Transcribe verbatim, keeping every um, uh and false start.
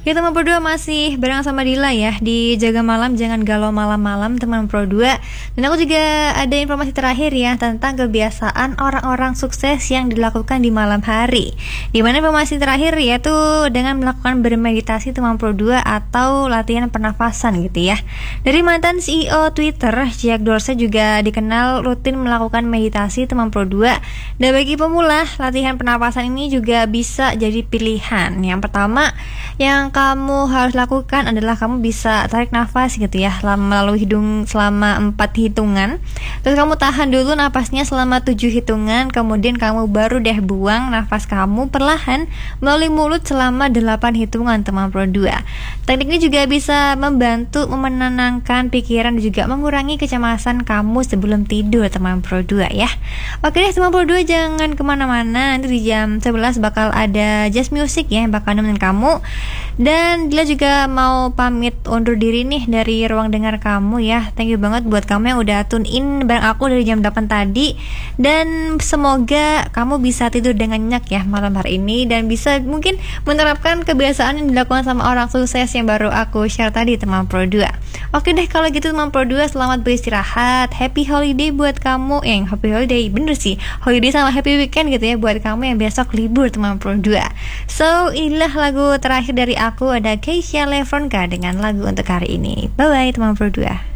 Kita teman Pro dua masih bareng sama Dila ya di Jaga Malam, jangan galau malam-malam teman Pro dua. Dan aku juga ada informasi terakhir ya tentang kebiasaan orang-orang sukses yang dilakukan di malam hari. Dimana informasi terakhir yaitu dengan melakukan bermeditasi teman Pro dua atau latihan pernafasan gitu ya. Dari mantan C E O Twitter, Jack Dorsey juga dikenal rutin melakukan meditasi teman Pro dua. Dan bagi pemula, latihan pernafasan ini juga bisa jadi pilihan. Yang pertama, yang kamu harus lakukan adalah kamu bisa tarik nafas gitu ya melalui hidung selama empat hitungan. Terus kamu tahan dulu nafasnya selama tujuh hitungan. Kemudian kamu baru deh buang nafas kamu perlahan melalui mulut selama delapan hitungan teman Pro dua. Teknik ini juga bisa membantu menenangkan pikiran dan juga mengurangi kecemasan kamu sebelum tidur teman Pro dua ya. Oke deh teman Pro dua, jangan kemana-mana. Nanti di jam sebelas bakal ada jazz music ya yang bakal nemenin kamu. Dan Dila juga mau pamit undur diri nih dari ruang dengar kamu ya. Thank you banget buat kamu yang udah tune in bareng aku dari jam delapan tadi. Dan semoga kamu bisa tidur dengan nyenyak ya malam hari ini, dan bisa mungkin menerapkan kebiasaan yang dilakukan sama orang sukses yang baru aku share tadi teman Pro dua. Oke deh kalau gitu teman Pro dua, selamat beristirahat. Happy holiday buat kamu. Eh happy holiday bener sih, holiday sama happy weekend gitu ya buat kamu yang besok libur teman Pro dua. So inilah lagu terakhir dari aku, ada Keisha Lefronka dengan lagu untuk hari ini. Bye bye teman Pro dua.